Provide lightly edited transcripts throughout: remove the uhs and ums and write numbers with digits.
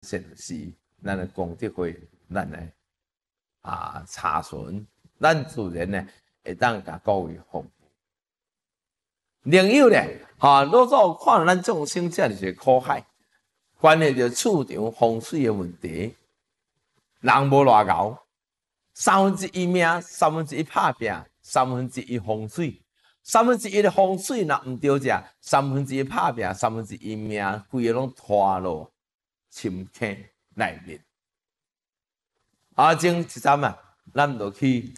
善事，咱的功德会，咱的查询，咱自然呢会当甲各位服务。另有咧，老早看咱众生这就是苦海，关系到厝场风水的问题，人无偌敖，1/3命，1/3拍拼，1/3风水。1/3的风水若毋对者，1/3拍拼，1/3命，规个拢拖落深坑内面。前一站咱就去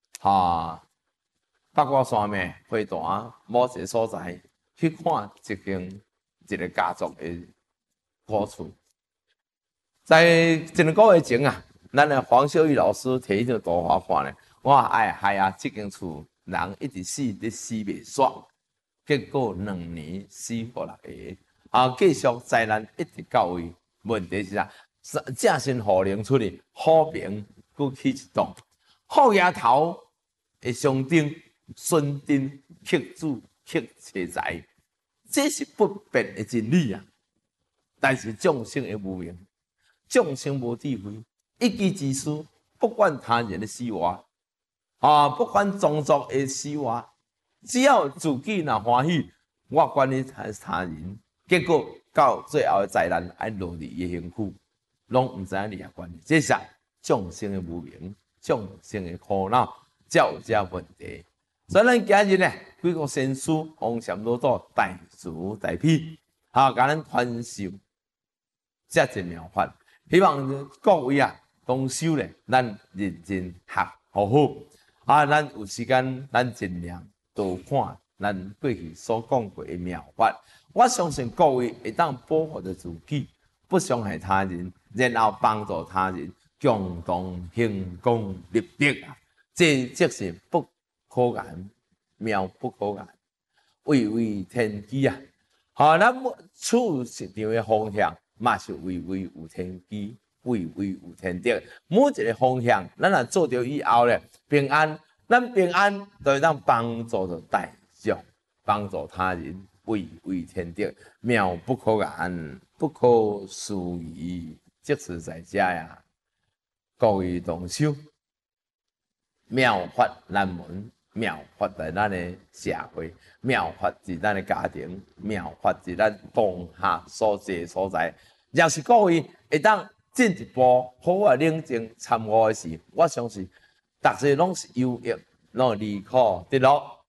北国山脉花坛某一个所在去看一个家族的故事。在一个月前咱的黄秀玉老师摕迄张图画看咧，我害这间厝人一直死袂煞，结果2年死6个，继续灾难一直到位。问题是正身好灵出去，好名佫起一栋，好爷头的象征，孙丁克子克财财，这是不变的真理啊！但是众生的无明，众生无智慧，一己之私，不管他人的死活，不管种族的死活，只要自己若欢喜，我管你他人，结果到最后的灾难爱落伫伊身躯，拢毋知影你也管。这是众生的无明，众生的苦恼，才有这问题。所以咱今日呢，几个先师红禅老祖大慈大悲，甲咱传授这一妙法，希望各位同修咧，咱认真学好好。咱有时间，咱尽量多看咱过去所讲过的妙法。我相信各位会当保护着自己，不伤害他人，然后帮助他人，共同行功立德这即是不可言，妙不可言，位位天机咱处实场的方向，嘛是位位有天机，位位有天德。每一个方向，咱若做到以后咧，平安，咱平安就会当帮助着大众，帮助他人，位位天德，妙不可言，不可思议，即是在遮各位同修，妙法难闻，妙法在咱的社会，妙法在咱的家庭，妙法在咱当下所在所在。若是各位会当进一步好好冷静参悟的时，我相信大家拢是有益，拢离苦得乐。